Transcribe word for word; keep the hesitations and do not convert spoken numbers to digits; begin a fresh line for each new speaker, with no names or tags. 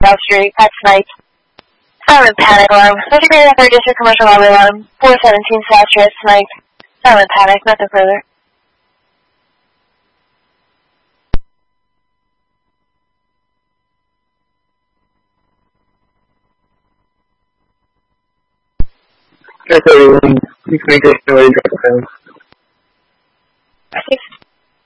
South Street at night. Silent panic alarm. Subject rated third district commercial lobby alarm. four seventeen South Street at night. Silent panic, nothing further.
That's everyone. You can make it know where you got the phone.
six